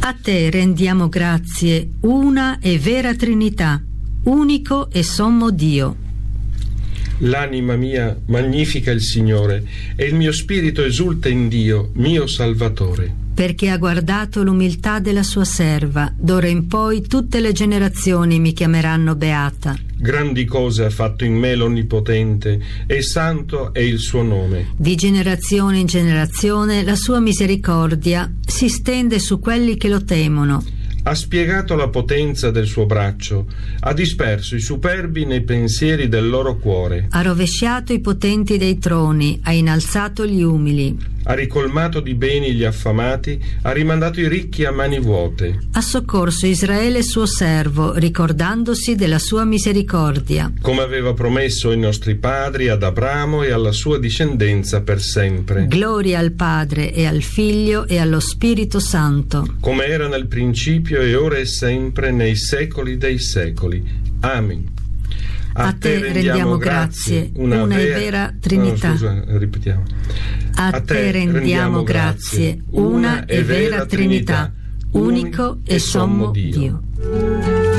A te rendiamo grazie, una e vera Trinità, unico e sommo Dio. L'anima mia magnifica il Signore, e il mio spirito esulta in Dio, mio Salvatore. Perché ha guardato l'umiltà della sua serva, d'ora in poi tutte le generazioni mi chiameranno beata. Grandi cose ha fatto in me l'Onnipotente, e santo è il suo nome. Di generazione in generazione la sua misericordia si stende su quelli che lo temono. Ha spiegato la potenza del suo braccio, ha disperso i superbi nei pensieri del loro cuore. Ha rovesciato i potenti dei troni, ha innalzato gli umili. Ha ricolmato di beni gli affamati, ha rimandato i ricchi a mani vuote. Ha soccorso Israele suo servo, ricordandosi della sua misericordia. Come aveva promesso ai nostri padri, ad Abramo e alla sua discendenza per sempre. Gloria al Padre e al Figlio e allo Spirito Santo. Come era nel principio e ora e sempre, nei secoli dei secoli. Amen. A te rendiamo grazie, una e vera Trinità. Ripetiamo. A te rendiamo grazie, una e vera Trinità, unico e sommo Dio.